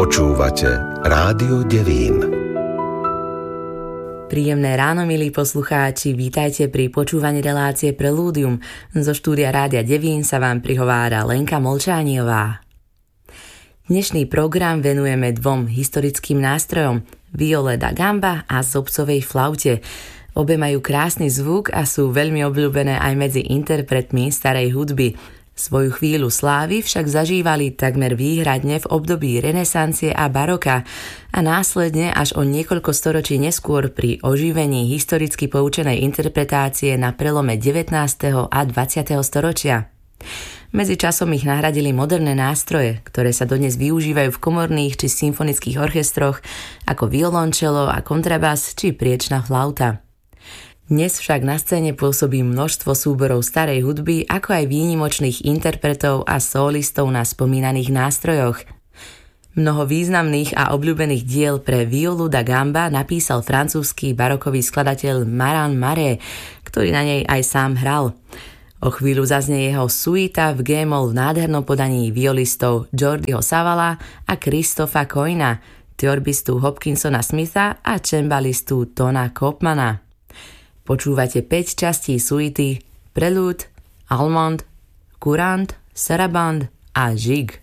Počúvate Rádio Devín. Príjemné ráno, milí poslucháči, vítajte pri počúvaní relácie Prelúdium. Zo štúdia Rádia Devín sa vám prihovára Lenka Molčániová. Dnešný program venujeme dvom historickým nástrojom, viole da gamba a zobcovej flaute. Obe majú krásny zvuk a sú veľmi obľúbené aj medzi interpretmi starej hudby. Svoju chvíľu slávy však zažívali takmer výhradne v období renesancie a baroka a následne až o niekoľko storočí neskôr pri oživení historicky poučenej interpretácie na prelome 19. a 20. storočia. Medzičasom ich nahradili moderné nástroje, ktoré sa dodnes využívajú v komorných či symfonických orchestroch ako violončelo a kontrabas či priečna flauta. Dnes však na scéne pôsobí množstvo súborov starej hudby, ako aj výnimočných interpretov a solistov na spomínaných nástrojoch. Mnoho významných a obľúbených diel pre violu da gamba napísal francúzsky barokový skladateľ Marin Maré, ktorý na nej aj sám hral. O chvíľu zaznie jeho suita v G-moll v nádhernom podaní violistov Jordiho Savala a Christopha Coyna, teorbistu Hopkinsona Smitha a cembalistu Tona Kopmana. Počúvate 5 častí suity Prelude, Allemande, Courante, Sarabande a Gigue.